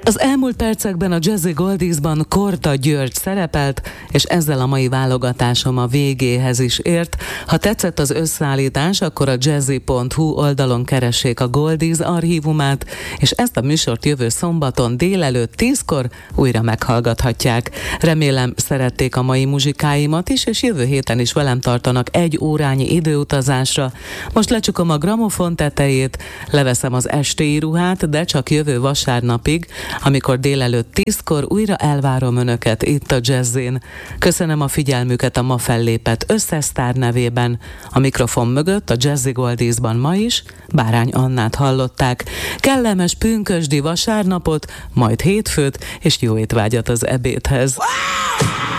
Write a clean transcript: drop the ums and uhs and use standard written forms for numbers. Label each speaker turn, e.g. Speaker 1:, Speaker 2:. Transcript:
Speaker 1: Az elmúlt percekben a Jazzy Goldiesban Korda György szerepelt, és ezzel a mai válogatásom a végéhez is ért. Ha tetszett az összeállítás, akkor a jazzy.hu oldalon keressék a Goldies archívumát, és ezt a műsort jövő szombaton délelőtt 10-kor újra meghallgathatják. Remélem szerették a mai muzsikáimat is, és jövő héten is velem tartanak 1 órányi időutazásra. Most lecsukom a gramofon tetejét, leveszem az estéi ruhát, de csak jövő vasárnapig, amikor délelőtt 10-kor újra elvárom önöket itt a Jazzin. Köszönöm a figyelmüket a ma fellépett összes sztár nevében. A mikrofon mögött a Jazzy Goldiesban ma is Bárány Annát hallották. Kellemes pünkösdi vasárnapot, majd hétfőt, és jó étvágyat az ebédhez.